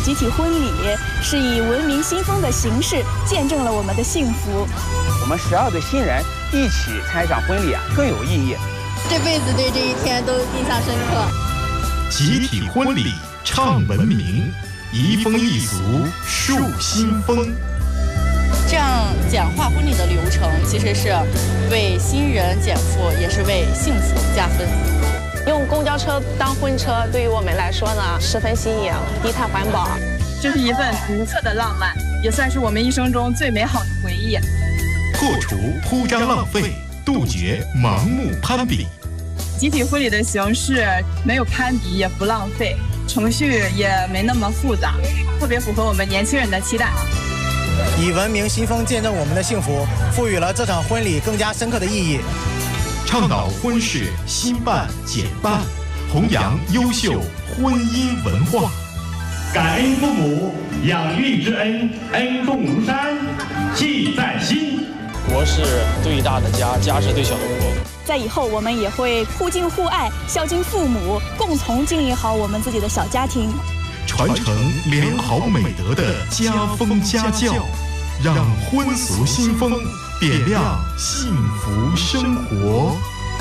集体婚礼，是以文明新风的形式见证了我们的幸福。 我们12对新人一起参与场婚礼更有意义。 这辈子对这一天都印象深刻。 集体婚礼唱文明，移风易俗树新风。 这样简化婚礼的流程，其实是为新人减负，也是为幸福加分。 用公交车当婚车，对于我们来说呢，十分新颖，低碳环保。 这是一份独特的浪漫，也算是我们一生中最美好的回忆。 破除铺张浪费，杜绝盲目攀比。 集体婚礼的形式没有攀比，也不浪费，程序也没那么复杂，特别符合我们年轻人的期待。 以文明新风见证我们的幸福，赋予了这场婚礼更加深刻的意义。 倡导婚事新办简办，弘扬优秀婚姻文化。 感恩父母养育之恩，恩重如山，记在心。 国是对大的家，家是对小的国。 在以后，我们也会互敬互爱，孝敬父母，共同经营好我们自己的小家庭， 传承良好美德的家风家教，让婚俗新风点亮幸福生活。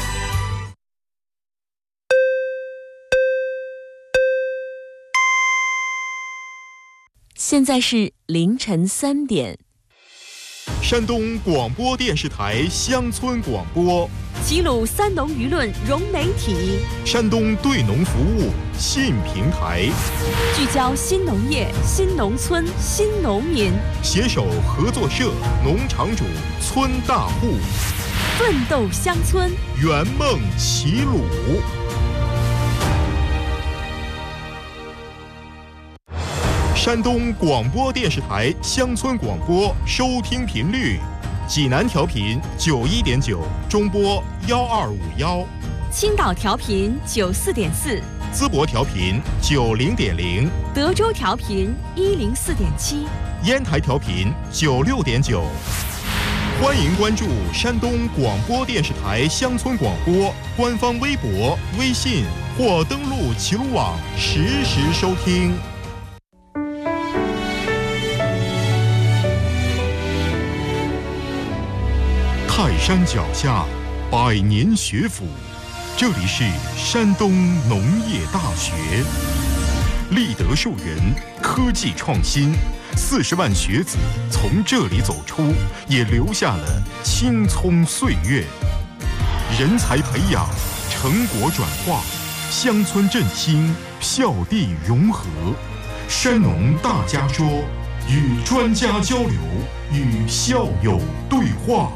现在是凌晨3点。 山东广播电视台乡村广播， 齐鲁三农舆论融媒体， 山东对农服务信平台， 聚焦新农业、新农村、新农民， 携手合作社、农场主、村大户， 奋斗乡村， 圆梦齐鲁。山东广播电视台乡村广播收听频率：济南调频91.9，中波1251； 青岛调频94.4， 淄博调频90.0， 德州调频104.7， 烟台调频96.9。欢迎关注山东广播电视台乡村广播官方微博、微信，或登录齐鲁网实时收听。泰山脚下，百年学府，这里是山东农业大学。立德树人，科技创新，40万学子从这里走出，也留下了青葱岁月。人才培养，成果转化，乡村振兴，校地融合。山农大家说，与专家交流，与校友对话。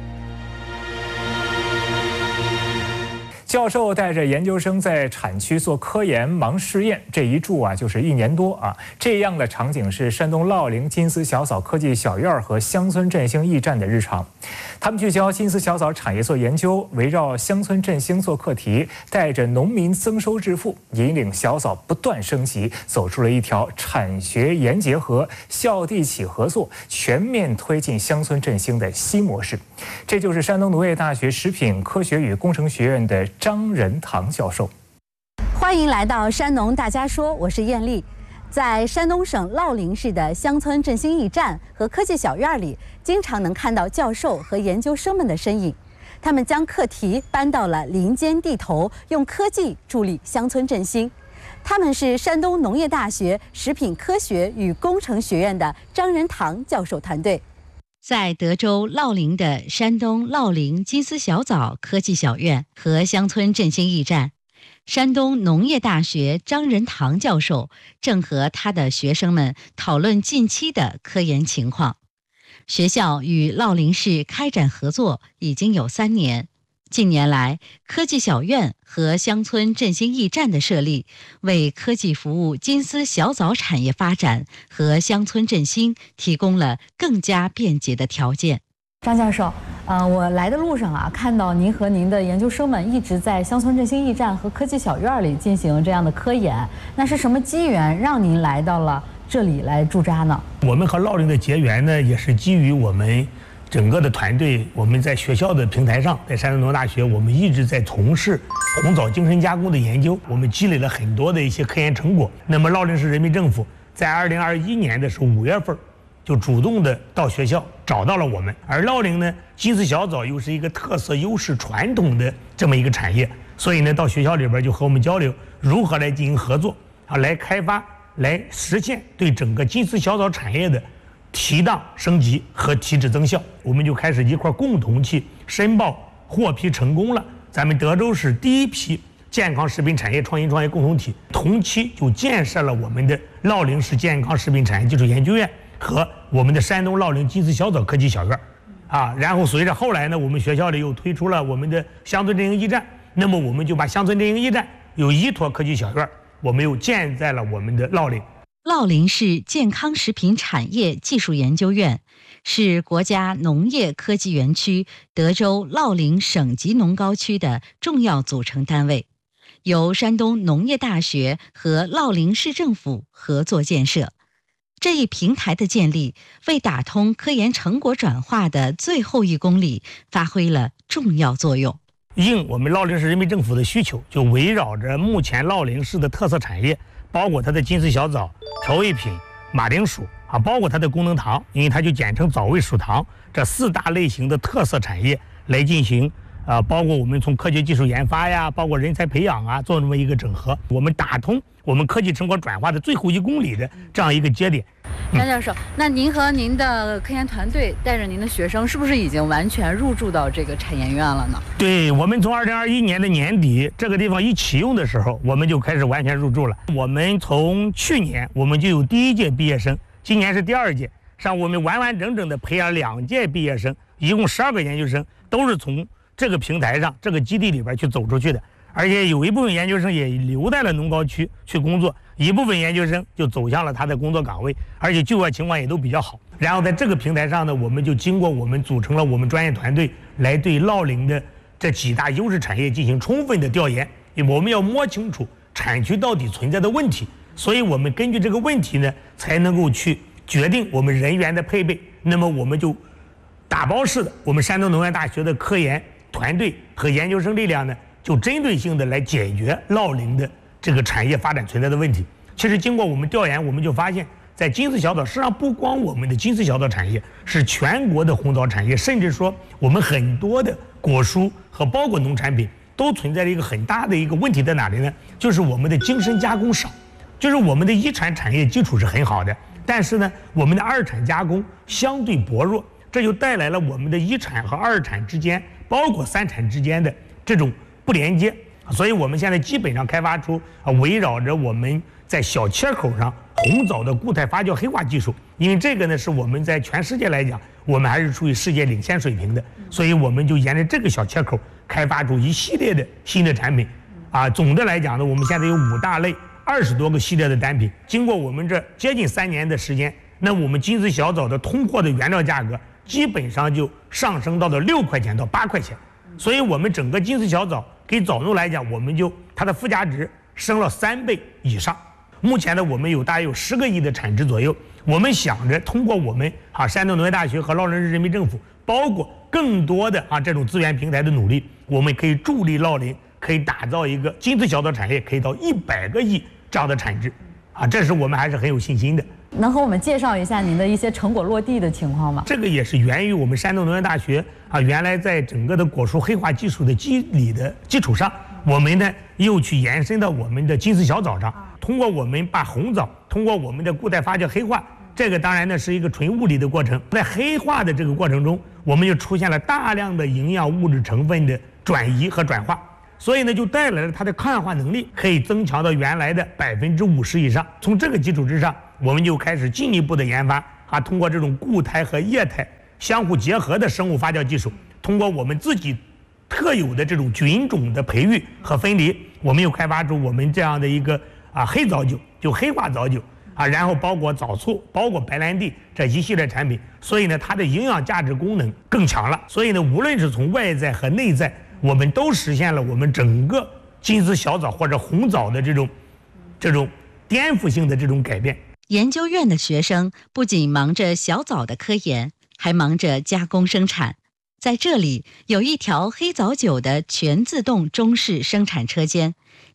教授带着研究生在产区做科研忙试验，这一住就是1年多啊。这样的场景是山东乐陵金丝小枣科技小院和乡村振兴驿站的日常。他们聚焦金丝小枣产业做研究，围绕乡村振兴做课题，带着农民增收致富，引领小枣不断升级，走出了一条产学研结合、校地企合作、全面推进乡村振兴的新模式。这就是山东农业大学食品科学与工程学院的张仁堂教授。 欢迎来到山农大家说，我是艳丽。在山东省乐陵市的乡村振兴驿站和科技小院里，经常能看到教授和研究生们的身影。他们将课题搬到了林间地头，用科技助力乡村振兴。他们是山东农业大学食品科学与工程学院的张仁堂教授团队。 在德州乐陵的山东乐陵金丝小枣科技小院和乡村振兴驿站，山东农业大学张仁堂教授正和他的学生们讨论近期的科研情况。学校与乐陵市开展合作已经有3年。近年来，科技小院和乡村振兴驿站的设立，为科技服务金丝小枣产业发展和乡村振兴提供了更加便捷的条件。 张教授，我来的路上看到您和您的研究生们一直在乡村振兴驿站和科技小院里进行这样的科研，那是什么机缘让您来到了这里来驻扎呢？ 我们和乐陵的结缘呢，也是基于我们整个的团队，我们在学校的平台上，在山东农业大学，我们一直在从事红枣精神加工的研究，我们积累了很多的一些科研成果。那么乐陵市人民政府在2021年的时候5月份，就主动的到学校找到了我们。而乐陵呢，金丝小枣又是一个特色、优势、传统的这么一个产业，所以呢，到学校里边就和我们交流如何来进行合作啊，来开发、来实现对整个金丝小枣产业的提档升级和提质增效。我们就开始一块共同去申报获批成功了。咱们德州市第一批健康食品产业创新创业共同体，同期就建设了我们的乐陵市健康食品产业技术研究院和我们的山东乐陵金丝小枣科技小院啊。然后随着后来呢，我们学校里又推出了我们的乡村振兴驿站，那么我们就把乡村振兴驿站又依托科技小院，我们又建在了我们的乐陵。 乐陵市健康食品产业技术研究院是国家农业科技园区德州乐陵省级农高区的重要组成单位，由山东农业大学和乐陵市政府合作建设。这一平台的建立，为打通科研成果转化的最后1公里发挥了重要作用。 应我们乐陵市人民政府的需求，就围绕着目前乐陵市的特色产业，包括它的金丝小枣、调味品、马铃薯啊，包括它的功能糖，因为它就简称枣味薯糖，这4大类型的特色产业来进行包括我们从科学技术研发呀，包括人才培养啊，做这么一个整合，我们打通我们科技成果转化的最后1公里的这样一个节点。 张教授，那您和您的科研团队带着您的学生，是不是已经完全入驻到这个产研院了呢？ 对，我们从2021年的年底这个地方一启用的时候，我们就开始完全入驻了。我们从去年我们就有第1届毕业生，今年是第2届，上我们完完整整的培养2届毕业生，一共12个研究生，都是从这个平台上、这个基地里边去走出去的。而且有一部分研究生也留在了农高区去工作，一部分研究生就走向了他的工作岗位，而且就业情况也都比较好。然后在这个平台上呢，我们就经过我们组成了我们专业团队，来对乐陵的这几大优势产业进行充分的调研，因为我们要摸清楚产区到底存在的问题，所以我们根据这个问题呢，才能够去决定我们人员的配备。那么我们就打包式的，我们山东农业大学的科研团队和研究生力量呢，就针对性的来解决乐陵的这个产业发展存在的问题。其实经过我们调研，我们就发现，在金丝小枣，实际上不光我们的金丝小枣产业，是全国的红枣产业，甚至说我们很多的果蔬和包括农产品都存在着一个很大的一个问题在哪里呢？就是我们的精深加工少，就是我们的一产产业基础是很好的，但是呢，我们的二产加工相对薄弱，这就带来了我们的一产和二产之间，包括三产之间的这种不连接。所以我们现在基本上开发出围绕着我们在小切口上红枣的固态发酵黑化技术，因为这个呢是我们在全世界来讲，我们还是处于世界领先水平的，所以我们就沿着这个小切口开发出一系列的新的产品。总的来讲呢，我们现在有5大类20多个系列的单品。经过我们这接近3年的时间，那我们金丝小枣的通货的原料价格基本上就上升到了6块钱到8块钱。所以我们整个金丝小枣给枣农来讲，我们就它的附加值升了3倍以上。目前呢，我们大约有10个亿的产值左右。我们想着通过我们山东农业大学和乐陵市人民政府，包括更多的这种资源平台的努力，我们可以助力乐陵可以打造一个金丝小枣产业可以到100个亿这样的产值这是我们还是很有信心的。 能和我们介绍一下您的一些成果落地的情况吗？ 这个也是源于我们山东农业大学原来在整个的果蔬黑化技术的基础上，我们呢又去延伸到我们的金丝小枣上，通过我们把红枣通过我们的固态发酵黑化，这个当然呢是一个纯物理的过程，在黑化的这个过程中，我们就出现了大量的营养物质成分的转移和转化，所以呢就带来了它的抗氧化能力可以增强到原来的50%以上。从这个基础之上，我们就开始进一步的研发通过这种固态和液态相互结合的生物发酵技术，通过我们自己特有的这种菌种的培育和分离，我们又开发出我们这样的一个黑枣酒，就黑化枣酒然后包括枣醋，包括白兰地这一系列产品，所以呢它的营养价值功能更强了。所以呢，无论是从外在和内在，我们都实现了我们整个金丝小枣或者红枣的这种颠覆性的这种改变。 研究院的学生不仅忙着小枣的科研，还忙着加工生产。在这里有一条黑枣酒的全自动中式生产车间，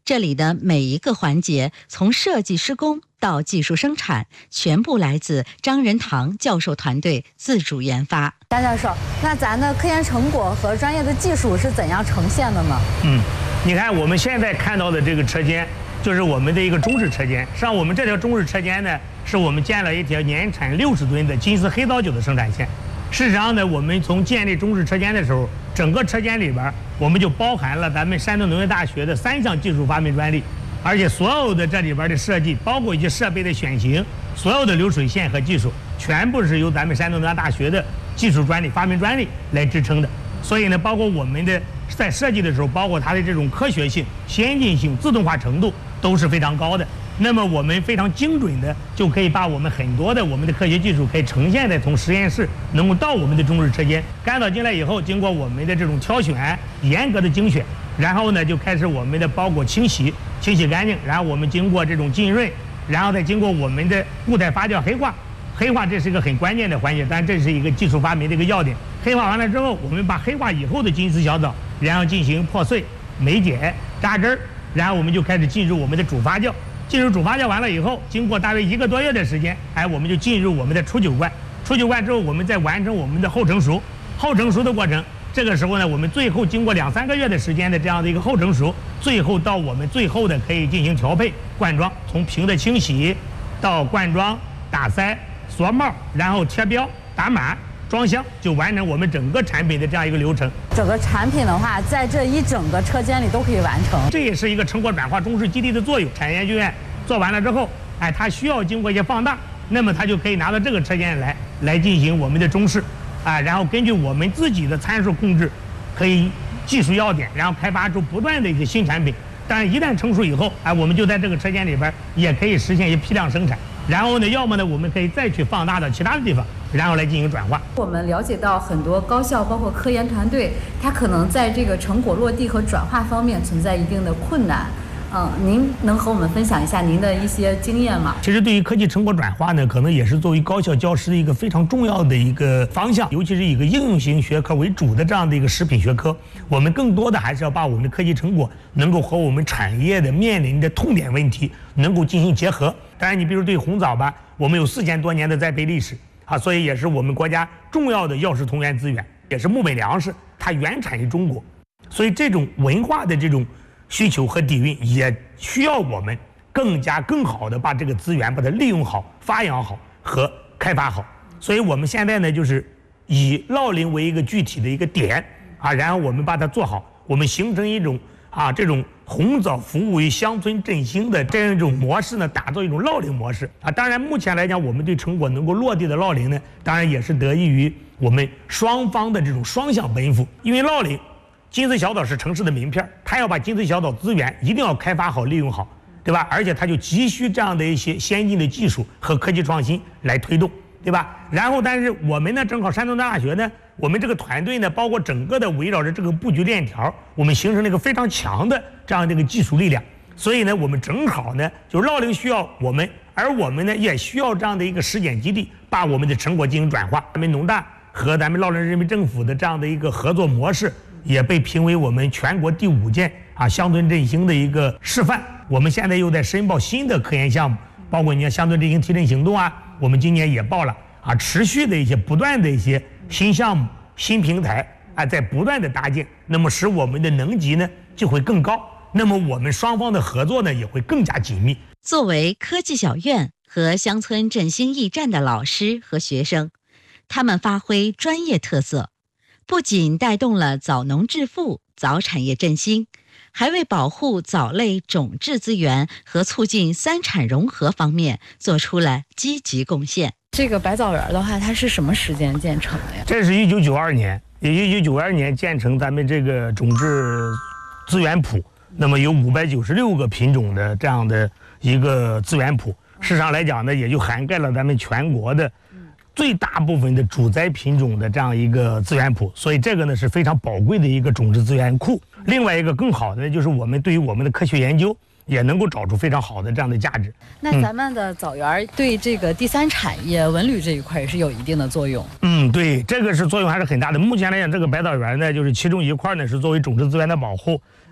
这里的每一个环节，从设计施工到技术生产，全部来自张仁堂教授团队自主研发。 张教授，那咱的科研成果和专业的技术是怎样呈现的呢？ 你看我们现在看到的这个车间，就是我们的一个中式车间。实际上，我们这条中式车间呢，是我们建了一条年产60吨的金丝黑枣酒的生产线。事实上呢，我们从建立中式车间的时候，整个车间里边，我们就包含了咱们山东农业大学的3项技术发明专利，而且所有的这里边的设计，包括一些设备的选型，所有的流水线和技术，全部是由咱们山东农业大学的技术专利、发明专利来支撑的。所以呢，包括我们的在设计的时候，包括它的这种科学性、先进性、自动化程度都是非常高的。那么我们非常精准的就可以把我们很多的我们的科学技术可以呈现在从实验室能够到我们的中式车间干导进来以后，经过我们的这种挑选、严格的精选，然后呢就开始我们的包裹清洗干净，然后我们经过这种浸润，然后再经过我们的固态发酵黑化。黑化这是一个很关键的环节，但这是一个技术发明的一个要点。黑化完了之后，我们把黑化以后的金丝小枣，然后进行破碎、酶解、榨汁儿，然后我们就开始进入我们的主发酵。进入主发酵完了以后，经过大约1个多月的时间，我们就进入我们的初酒罐。初酒罐之后，我们再完成我们的后成熟。后成熟的过程，这个时候呢，我们最后经过2、3个月的时间的这样的一个后成熟，最后到我们最后的可以进行调配、灌装，从瓶的清洗到灌装、打塞、锁帽，然后贴标、打码、装箱，就完成我们整个产品的这样一个流程。 整个产品的话，在这一整个车间里都可以完成。 这也是一个成果转化中式基地的作用。产业研究院做完了之后，它需要经过一些放大，那么它就可以拿到这个车间来进行我们的中式，然后根据我们自己的参数控制，可以技术要点，然后开发出不断的一些新产品。但是一旦成熟以后，我们就在这个车间里边也可以实现一些批量生产。然后呢，要么呢，我们可以再去放大到其他的地方，然后来进行转化。 我们了解到很多高校，包括科研团队，它可能在这个成果落地和转化方面存在一定的困难。您能和我们分享一下您的一些经验吗？ 其实对于科技成果转化呢，可能也是作为高校教师的一个非常重要的一个方向，尤其是以一个应用型学科为主的这样的一个食品学科，我们更多的还是要把我们的科技成果能够和我们产业的面临的痛点问题能够进行结合。当然，你比如对红枣吧，我们有4000多年的栽培历史所以也是我们国家重要的药食同源资源，也是木本粮食，它原产于中国，所以这种文化的这种需求和底蕴也需要我们更好的把这个资源把它利用好、发扬好和开发好。所以我们现在呢，就是以酪龄为一个具体的一个点然后我们把它做好，我们形成一种这种红枣服务于乡村振兴的这样一种模式呢，打造一种酪龄模式当然，目前来讲，我们对成果能够落地的酪龄呢，当然也是得益于我们双方的这种双向奔赴，因为酪龄。金丝小枣是城市的名片，它要把金丝小枣资源一定要开发好、利用好，对吧？而且它就急需这样的一些先进的技术和科技创新来推动，对吧？然后，但是我们呢，正好山东大学呢，我们这个团队呢，包括整个的围绕着这个布局链条，我们形成了一个非常强的这样的一个技术力量。所以呢，我们正好呢，就酪龄需要我们，而我们呢也需要这样的一个实践基地，把我们的成果进行转化。咱们农大和咱们酪龄人民政府的这样的一个合作模式。也被评为我们全国第5件乡村振兴的一个示范。我们现在又在申报新的科研项目，包括你看乡村振兴提振行动我们今年也报了持续的一些不断的一些新项目、新平台在不断的搭建，那么使我们的能级呢就会更高，那么我们双方的合作呢也会更加紧密。 作为科技小院和乡村振兴驿站的老师和学生，他们发挥专业特色，不仅带动了枣农致富、枣产业振兴，还为保护枣类种质资源和促进3产融合方面做出了积极贡献。 这个百枣园的话，它是什么时间建成的呀？ 这是1992年，也1992年建成咱们这个种质资源谱，那么有596个品种的这样的一个资源谱，事实上来讲呢，也就涵盖了咱们全国的最大部分的主栽品种的这样一个资源谱，所以这个呢是非常宝贵的一个种质资源库。另外一个更好的呢，就是我们对于我们的科学研究也能够找出非常好的这样的价值。 那咱们的枣园对这个第3产业文旅这一块也是有一定的作用。 对，这个是作用还是很大的。目前来讲，这个百枣园呢，就是其中一块呢是作为种质资源的保护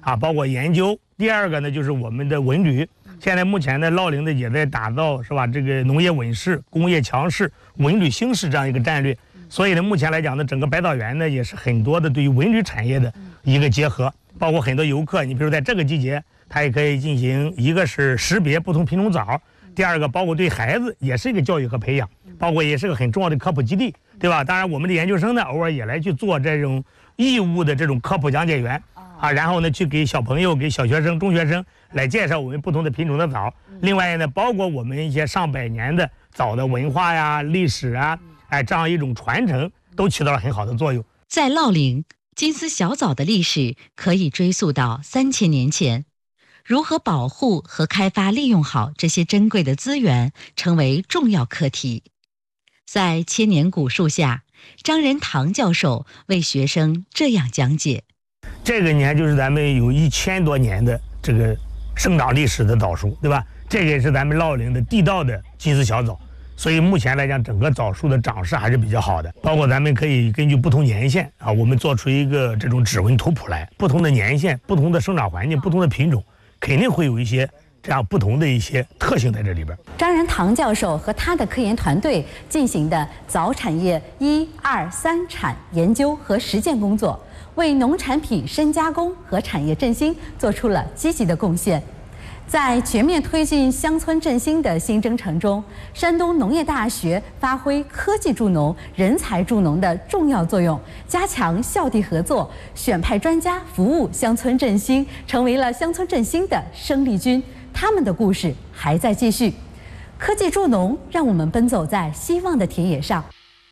包括研究。第二个呢，就是我们的文旅。现在目前呢，乐陵呢也在打造是吧？这个农业稳市、工业强市、文旅兴市这样一个战略。所以呢，目前来讲呢，整个百草园呢也是很多的对于文旅产业的一个结合，包括很多游客，你比如在这个季节，它也可以进行一个是识别不同品种枣，第二个包括对孩子也是一个教育和培养，包括也是个很重要的科普基地，对吧？当然，我们的研究生呢偶尔也来去做这种义务的这种科普讲解员然后呢去给小朋友、给小学生、中学生来介绍我们不同的品种的枣。另外呢，包括我们一些上百年的枣的文化呀、历史啊。这样一种传承都起到了很好的作用。 在乐陵，金丝小枣的历史可以追溯到3000年前。如何保护和开发利用好这些珍贵的资源，成为重要课题。在千年古树下，张仁堂教授为学生这样讲解： 这个你看，就是咱们有1000多年的这个生长历史的枣树，对吧？这个也是咱们乐陵的地道的金丝小枣。所以目前来讲，整个枣树的长势还是比较好的。包括咱们可以根据不同年限我们做出一个这种指纹图谱来。不同的年限、不同的生长环境、不同的品种，肯定会有一些这样不同的一些特性在这里边。 张仁堂教授和他的科研团队进行的枣产业1、2、3产研究和实践工作，为农产品深加工和产业振兴做出了积极的贡献。在全面推进乡村振兴的新征程中，山东农业大学发挥科技助农、人才助农的重要作用，加强校地合作，选派专家服务乡村振兴，成为了乡村振兴的生力军。他们的故事还在继续。科技助农，让我们奔走在希望的田野上。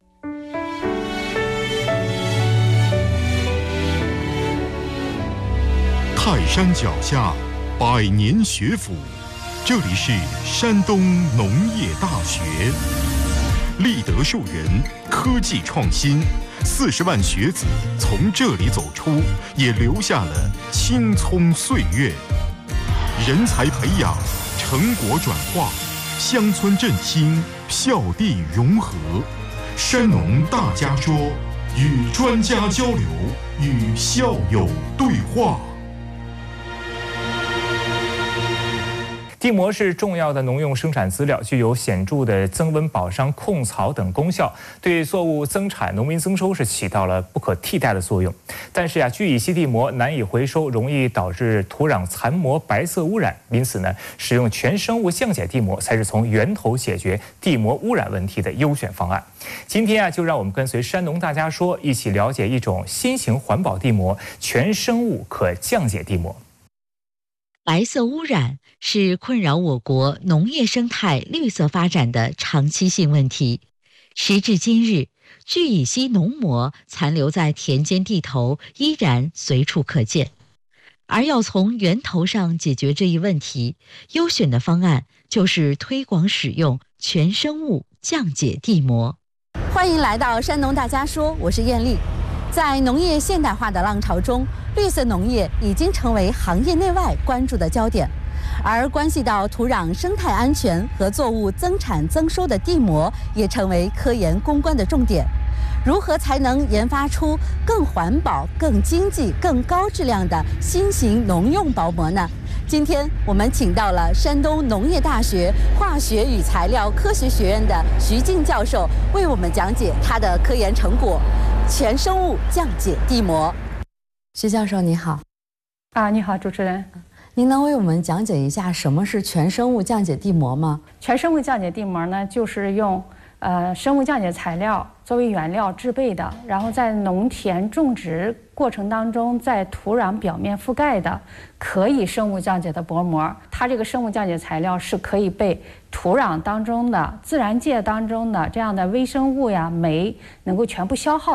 泰山脚下，100年学府，这里是山东农业大学，立德树人，科技创新，40万学子从这里走出，也留下了青葱岁月。人才培养，成果转化，乡村振兴，校地融合。山农大家说，与专家交流，与校友对话。 地膜是重要的农用生产资料，具有显著的增温、保墒、控草等功效，对作物增产、农民增收是起到了不可替代的作用。但是聚乙烯地膜难以回收，容易导致土壤残膜白色污染，因此使用全生物降解地膜才是从源头解决地膜污染问题的优选方案。今天就让我们跟随山农大家说，一起了解一种新型环保地膜——全生物可降解地膜。 白色污染是困扰我国农业生态绿色发展的长期性问题。时至今日，聚乙烯农膜残留在田间地头，依然随处可见。而要从源头上解决这一问题，优选的方案就是推广使用全生物降解地膜。 欢迎来到山农大家说，我是艳丽。在农业现代化的浪潮中，绿色农业已经成为行业内外关注的焦点，而关系到土壤生态安全和作物增产增收的地膜也成为科研攻关的重点。如何才能研发出更环保、更经济、更高质量的新型农用薄膜呢？今天我们请到了山东农业大学化学与材料科学学院的徐静教授，为我们讲解他的科研成果——全生物降解地膜。徐教授你好。 你好，主持人。 您能为我们讲解一下什么是全生物降解地膜吗？ 全生物降解地膜呢，就是用生物降解材料作为原料制备的，然后在农田种植过程当中，在土壤表面覆盖的可以生物降解的薄膜。它这个生物降解材料是可以被土壤当中的、自然界当中的这样的微生物呀、酶能够全部消耗